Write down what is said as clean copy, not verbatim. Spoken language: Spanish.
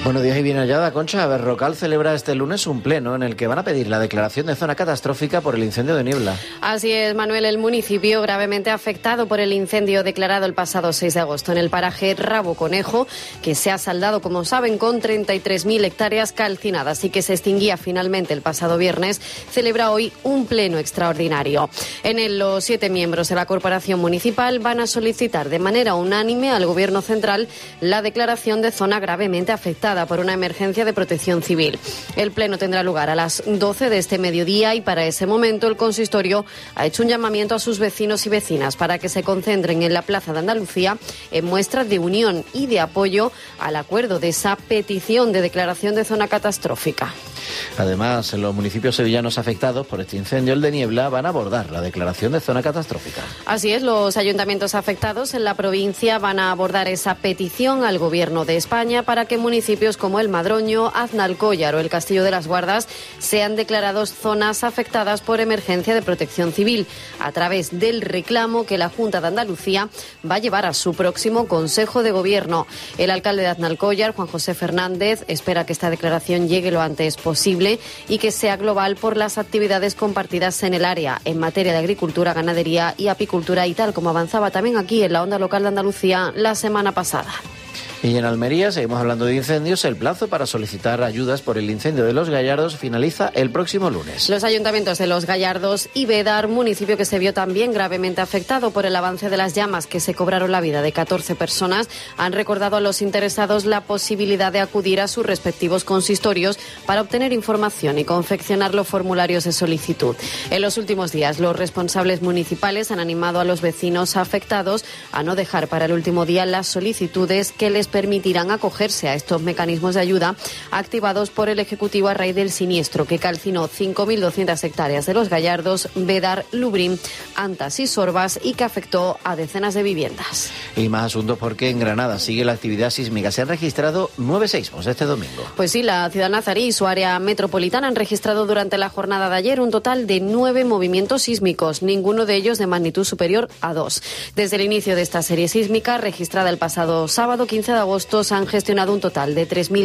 Buenos días y bien hallada, Concha. Berrocal celebra este lunes un pleno en el que van a pedir la declaración de zona catastrófica por el incendio de Niebla. Así es, Manuel, el municipio gravemente afectado por el incendio declarado el pasado 6 de agosto en el paraje Rabo Conejo, que se ha saldado, como saben, con 33.000 hectáreas calcinadas y que se extinguía finalmente el pasado viernes, celebra hoy un pleno extraordinario. En él, los 7 miembros de la corporación municipal van a solicitar de manera unánime al Gobierno central la declaración de zona gravemente afectada por una emergencia de protección civil. El pleno tendrá lugar a las 12 de este mediodía y para ese momento el consistorio ha hecho un llamamiento a sus vecinos y vecinas para que se concentren en la Plaza de Andalucía en muestras de unión y de apoyo al acuerdo de esa petición de declaración de zona catastrófica. Además, en los municipios sevillanos afectados por este incendio, el de Niebla, van a abordar la declaración de zona catastrófica. Así es, los ayuntamientos afectados en la provincia van a abordar esa petición al Gobierno de España para que municipios como el Madroño, Aznalcóllar o el Castillo de las Guardas sean declarados zonas afectadas por emergencia de protección civil, a través del reclamo que la Junta de Andalucía va a llevar a su próximo Consejo de Gobierno. El alcalde de Aznalcóllar, Juan José Fernández, espera que esta declaración llegue lo antes posible y que sea global por las actividades compartidas en el área en materia de agricultura, ganadería y apicultura, y tal como avanzaba también aquí en la Onda Local de Andalucía la semana pasada. Y en Almería, seguimos hablando de incendios, el plazo para solicitar ayudas por el incendio de Los Gallardos finaliza el próximo lunes. Los ayuntamientos de Los Gallardos y Bédar, municipio que se vio también gravemente afectado por el avance de las llamas que se cobraron la vida de 14 personas, han recordado a los interesados la posibilidad de acudir a sus respectivos consistorios para obtener información y confeccionar los formularios de solicitud. En los últimos días, los responsables municipales han animado a los vecinos afectados a no dejar para el último día las solicitudes que les permitirán acogerse a estos mecanismos de ayuda activados por el Ejecutivo a raíz del siniestro que calcinó 5.200 hectáreas de Los Gallardos, Bédar, Lubrín, Antas y Sorbas y que afectó a decenas de viviendas. Y más asuntos porque en Granada sigue la actividad sísmica. Se han registrado 9 seísmos este domingo. Pues sí, la ciudad nazarí y su área metropolitana han registrado durante la jornada de ayer un total de 9 movimientos sísmicos, ninguno de ellos de magnitud superior a 2. Desde el inicio de esta serie sísmica, registrada el pasado sábado 15 de agosto, se han gestionado un total de 3.000